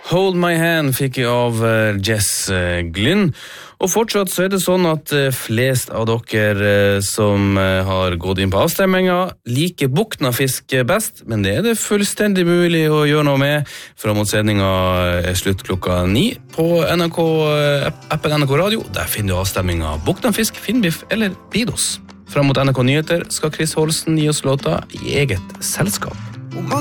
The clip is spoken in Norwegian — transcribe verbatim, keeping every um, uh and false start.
Hold My Hand fikk jeg av Jess Glynn, og fortsatt så er det sånn at flest av dere som har gått inn på avstemminga liker Buknafisk best, men det er det fullstendig mulig å gjøre noe med fra mot sendinga er slutt klokka ni på N R K, appen N R K Radio. Der finner du avstemminga Buknafisk, Finnbiff eller Bidos. Fra mot N R K Nyheter skal Chris Holsten gi oss låta I eget selskap.